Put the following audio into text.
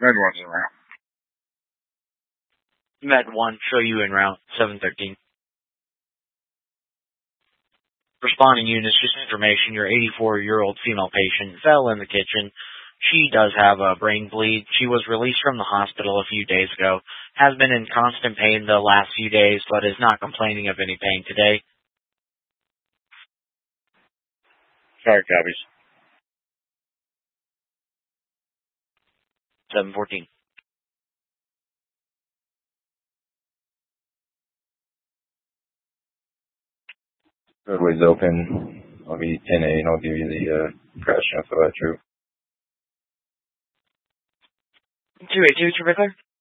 Med 1's en route. Med 1, show you en route, 713. Responding units, just information, your 84-year-old female patient fell in the kitchen. She does have a brain bleed. She was released from the hospital a few days ago. Has been in constant pain the last few days, but is not complaining of any pain today. Sorry, copies. 714. Roadway's open. I'll be 10A and I'll give you the crash info at True. 282, Trevor.